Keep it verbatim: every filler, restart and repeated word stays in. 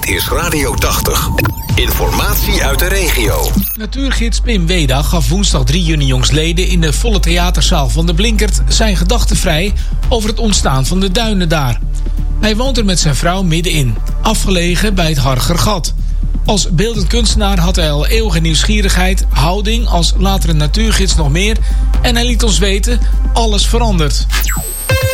Dit is Radio tachtig. Informatie uit de regio. Natuurgids Pim Weda gaf woensdag drie juni jongstleden in de volle theaterzaal van de Blinkert zijn gedachten vrij over het ontstaan van de duinen daar. Hij woont er met zijn vrouw middenin, afgelegen bij het Hargergat. Als beeldend kunstenaar had hij al eeuwige nieuwsgierigheid, houding, als latere natuurgids nog meer. En hij liet ons weten, alles verandert.